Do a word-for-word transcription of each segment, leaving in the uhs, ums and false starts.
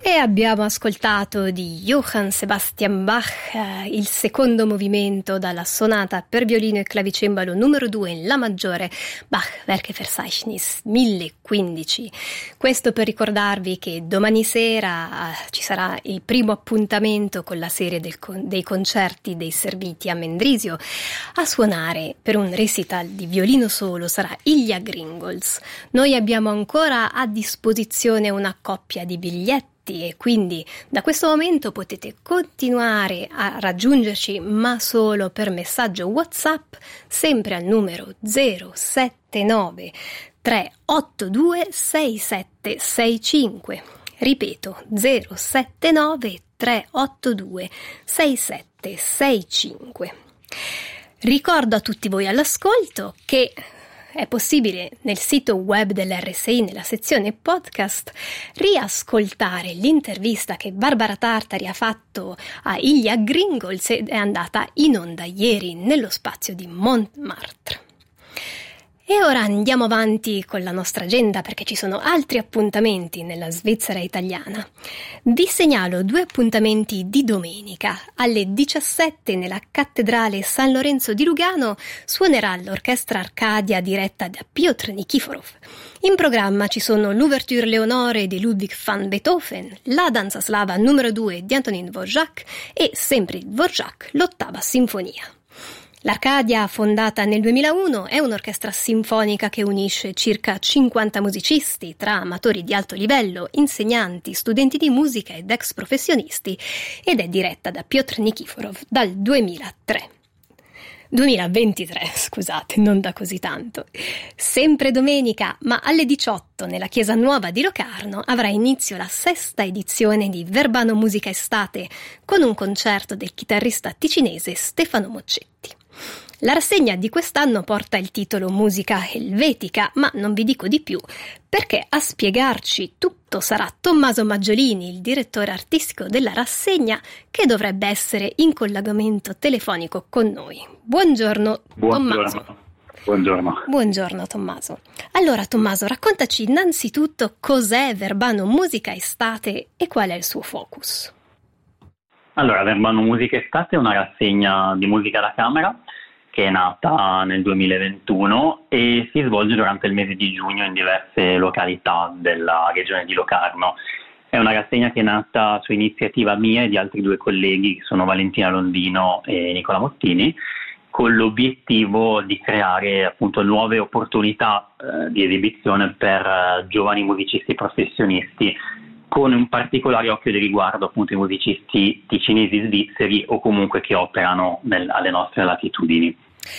E abbiamo ascoltato di Johann Sebastian Bach eh, il secondo movimento dalla sonata per violino e clavicembalo numero due in La maggiore, Bach Werkeverzeichnis mille quindici. Questo per ricordarvi che domani sera eh, ci sarà il primo appuntamento con la serie del con- dei concerti dei serviti a Mendrisio. A suonare per un recital di violino solo sarà Ilja Gringols. Noi abbiamo ancora a disposizione una coppia di biglietti e quindi da questo momento potete continuare a raggiungerci, ma solo per messaggio WhatsApp, sempre al numero zero sette nove tre otto due sei sette sei cinque. Ripeto, zero sette nove tre otto due sei sette sei cinque. Ricordo a tutti voi all'ascolto che è possibile nel sito web dell'R S I, nella sezione podcast, riascoltare l'intervista che Barbara Tartari ha fatto a Ilja Gringols ed è andata in onda ieri nello spazio di Montmartre. E ora andiamo avanti con la nostra agenda perché ci sono altri appuntamenti nella Svizzera italiana. Vi segnalo due appuntamenti di domenica. Alle diciassette nella Cattedrale San Lorenzo di Lugano suonerà l'Orchestra Arcadia diretta da Piotr Nikiforov. In programma ci sono l'Ouverture Leonore di Ludwig van Beethoven, la Danza slava numero due di Antonin Dvorak e sempre di Dvorak l'ottava sinfonia. L'Arcadia, fondata nel duemilauno, è un'orchestra sinfonica che unisce circa cinquanta musicisti, tra amatori di alto livello, insegnanti, studenti di musica ed ex professionisti, ed è diretta da Piotr Nikiforov dal duemilatré. duemilaventitré, scusate, non da così tanto. Sempre domenica, ma alle diciotto, nella Chiesa Nuova di Locarno, avrà inizio la sesta edizione di Verbano Musica Estate, con un concerto del chitarrista ticinese Stefano Moccetti. La rassegna di quest'anno porta il titolo Musica Elvetica, ma non vi dico di più, perché a spiegarci tutto sarà Tommaso Maggiolini, il direttore artistico della rassegna, che dovrebbe essere in collegamento telefonico con noi. Buongiorno, Buongiorno. Tommaso. Buongiorno. Buongiorno Tommaso. Allora Tommaso, raccontaci innanzitutto cos'è Verbano Musica Estate e qual è il suo focus. Allora, Verbano Musica Estate è una rassegna di musica da camera che è nata nel duemilaventuno e si svolge durante il mese di giugno in diverse località della regione di Locarno. È una rassegna che è nata su iniziativa mia e di altri due colleghi, che sono Valentina Londino e Nicola Mottini, con l'obiettivo di creare appunto nuove opportunità eh, di esibizione per eh, giovani musicisti professionisti, con un particolare occhio di riguardo appunto ai musicisti ticinesi svizzeri o comunque che operano nel, alle nostre latitudini.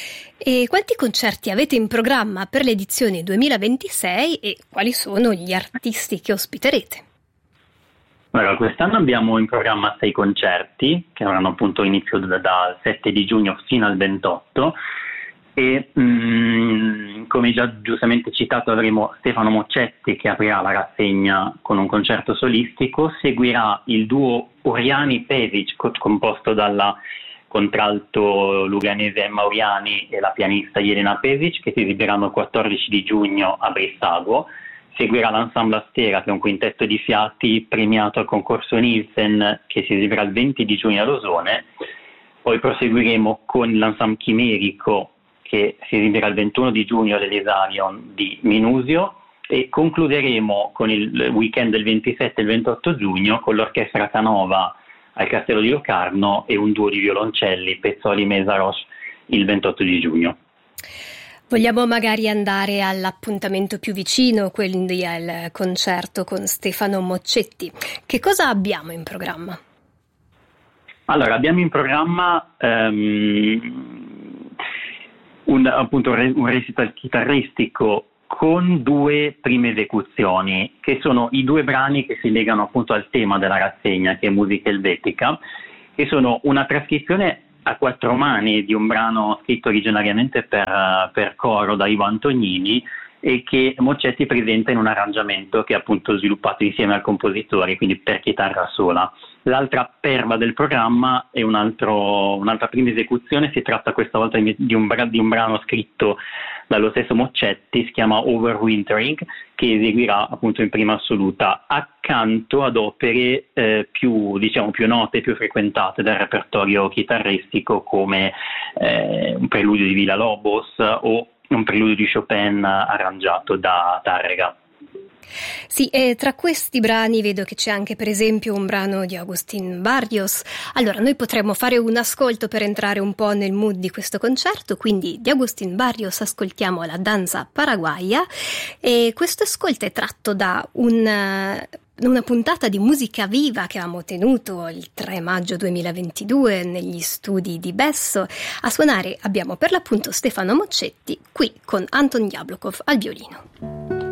E quanti concerti avete in programma per l'edizione duemilaventisei e quali sono gli artisti che ospiterete? Allora, quest'anno abbiamo in programma sei concerti che avranno appunto inizio da, dal sette di giugno fino al ventotto. E mh, come già giustamente citato avremo Stefano Moccetti che aprirà la rassegna con un concerto solistico, seguirà il duo Oriani-Pesic composto dalla contralto luganese Emma Oriani e la pianista Jelena Pesic, che si esibiranno il quattordici di giugno a Brissago. Seguirà l'Ensemble Astera, che è un quintetto di fiati premiato al concorso Nielsen, che si esibirà il venti di giugno a Losone. Poi proseguiremo con l'Ensemble Chimerico, che si esibirà il ventuno di giugno all'Elisarion di Minusio, e concluderemo con il weekend del ventisette e il ventotto giugno con l'Orchestra Canova al Castello di Locarno e un duo di violoncelli Pezzoli-Mesaros il ventotto di giugno. Vogliamo magari andare all'appuntamento più vicino, quindi al concerto con Stefano Moccetti. Che cosa abbiamo in programma? Allora, abbiamo in programma um, un, appunto, un recital chitarristico con due prime esecuzioni, che sono i due brani che si legano appunto al tema della rassegna, che è musica elvetica, che sono una trascrizione a quattro mani di un brano scritto originariamente per, per coro da Ivo Antognini e che Moccetti presenta in un arrangiamento che è appunto sviluppato insieme al compositore, quindi per chitarra sola. L'altra perla del programma è un altro, un'altra prima esecuzione, si tratta questa volta di un, di un brano scritto dallo stesso Moccetti, si chiama Overwintering, che eseguirà appunto in prima assoluta accanto ad opere eh, più, diciamo, più note, più frequentate dal repertorio chitarristico, come eh, un preludio di Villa-Lobos o un preludio di Chopin arrangiato da Tárrega. Sì, e tra questi brani vedo che c'è anche per esempio un brano di Agustín Barrios. Allora noi potremmo fare un ascolto per entrare un po' nel mood di questo concerto, quindi di Agustín Barrios ascoltiamo la danza paraguaya, e questo ascolto è tratto da un... una puntata di Musica Viva che avevamo tenuto il tre maggio duemilaventidue negli studi di Besso. A suonare abbiamo per l'appunto Stefano Moccetti, qui con Anton Jablokov al violino.